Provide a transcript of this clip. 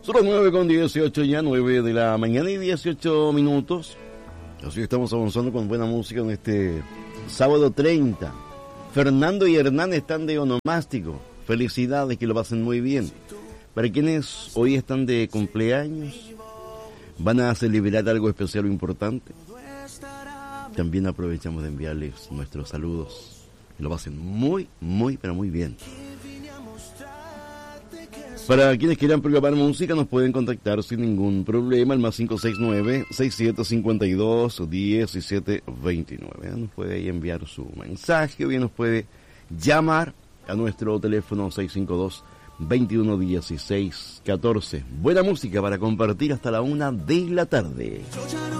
Son las 9:18 ya, 9 de la mañana y 18 minutos. Así estamos avanzando con buena música en este sábado 30. Fernando y Hernán están de onomástico. Felicidades, que lo pasen muy bien. Para quienes hoy están de cumpleaños, van a celebrar algo especial o importante, también aprovechamos de enviarles nuestros saludos. Que lo pasen muy, pero muy bien. Para quienes quieran programar música, nos pueden contactar sin ningún problema, al más 569-6752-1729. Nos puede ahí enviar su mensaje o bien nos puede llamar a nuestro teléfono 652-2116-14. Buena música para compartir hasta la 1 de la tarde.